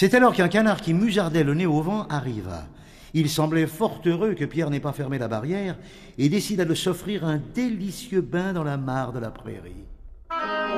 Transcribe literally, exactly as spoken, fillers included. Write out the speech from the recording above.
C'est alors qu'un canard qui musardait le nez au vent arriva. Il semblait fort heureux que Pierre n'ait pas fermé la barrière et décida de s'offrir un délicieux bain dans la mare de la prairie.